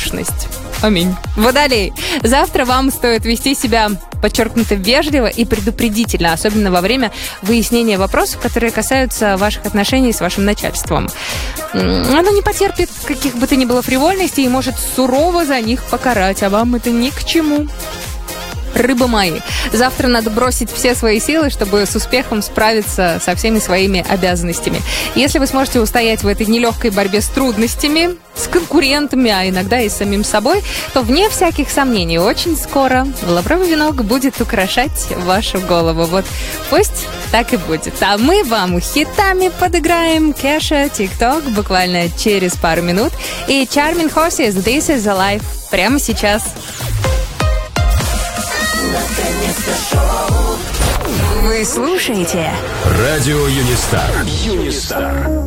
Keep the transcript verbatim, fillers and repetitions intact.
пышность. Аминь. Водолей. Завтра вам стоит вести себя подчеркнуто вежливо и предупредительно, особенно во время выяснения вопросов, которые касаются ваших отношений с вашим начальством. Оно не потерпит каких бы то ни было фривольностей и может сурово за них покарать, а вам это ни к чему. Рыбы мои, завтра надо бросить все свои силы, чтобы с успехом справиться со всеми своими обязанностями. Если вы сможете устоять в этой нелегкой борьбе с трудностями, с конкурентами, а иногда и с самим собой, то, вне всяких сомнений, очень скоро лавровый венок будет украшать вашу голову. Вот пусть так и будет. А мы вам хитами подыграем. Кеша, ТикТок, буквально через пару минут. И Charming Horses, This is Alive, прямо сейчас. Вы слушаете Радио Юнистар. Юнистар.